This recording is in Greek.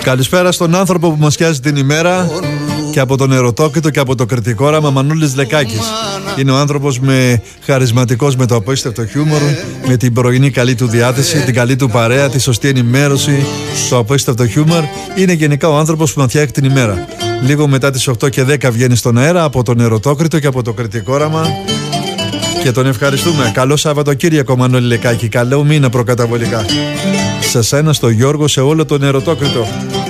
Καλησπέρα στον άνθρωπο που μας πιάζει την ημέρα και από τον Ερωτόκριτο και από το κριτικό όραμα, Μανούλης Λεκάκης. Είναι ο άνθρωπος χαρισματικός με το απίστευτο χιούμορ, με την πρωινή καλή του διάθεση, την καλή του παρέα, τη σωστή ενημέρωση, το απίστευτο χιούμορ. Είναι γενικά ο άνθρωπος που μας φτιάχνει την ημέρα. Λίγο μετά τις 8 και 10 βγαίνει στον αέρα από τον Ερωτόκριτο και από το κριτικό όραμα. Και τον ευχαριστούμε. Καλό Σαββατοκύριακο, Μανώλη Λεκάκη. Καλό μήνα προκαταβολικά. Σε σένα, στο Γιώργο, σε όλο τον Ερωτόκριτο.